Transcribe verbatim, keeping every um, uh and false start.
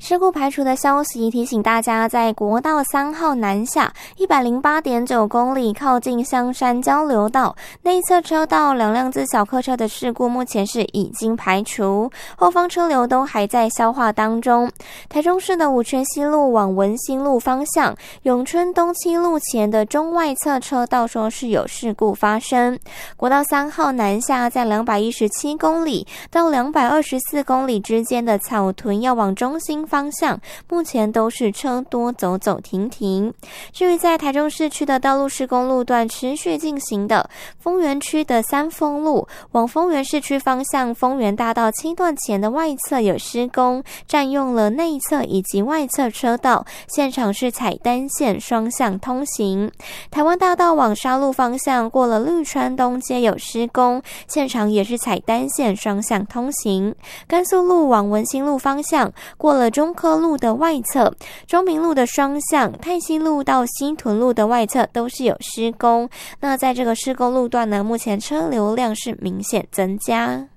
事故排除的消息提醒大家，在国道三号南下 一百零八点九 公里靠近香山交流道内侧车道两辆自小客车的事故目前是已经排除，后方车流都还在消化当中。台中市的五权西路往文心路方向永春东七路前的中外侧车道说是有事故发生。国道三号南下在两百一十七公里到两百二十四公里之间的草屯要往中心方向目前都是车多走走停停。至于在台中市区的道路施工路段持续进行的丰原区的三丰路往丰原市区方向丰原大道七段前的外侧有施工，占用了内侧以及外侧车道，现场是采单线双向通行。台湾大道往沙鹿方向过了绿川东街有施工，现场也是采单线双向通行。甘肃路往文心路方向过了中科路的外侧，中明路的双向，泰西路到西屯路的外侧都是有施工。那在这个施工路段呢，目前车流量是明显增加。